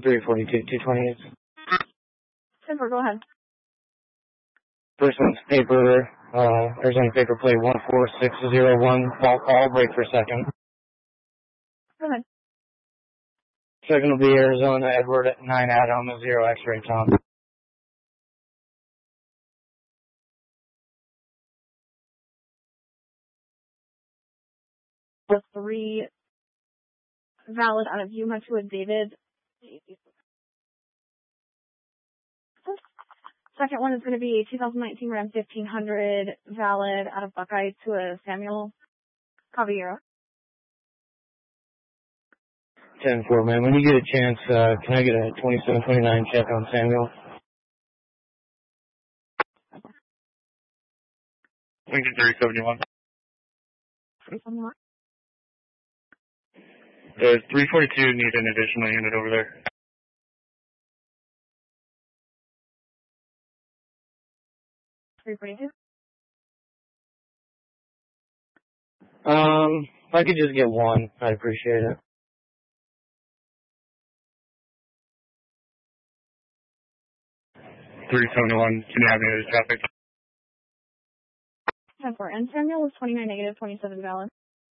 342, 228. 10-4, go ahead. Person's paper, Arizona paper plate 14601, fall call, break for second. Go ahead. Second will be Arizona Edward at 9 Adam, 0 X-ray Tom. The 3 valid out of Yuma to a David. Second one is going to be a 2019 Ram 1500 valid out of Buckeye to a Samuel Caballero. 10-4, man. When you get a chance, can I get a 2729 check on Samuel? Lincoln 371. 371. Does 342 need an additional unit over there? If I could just get one, I'd appreciate it. 371, can you have me to traffic? 10-4, and Samuel is 29 negative, 27 valid.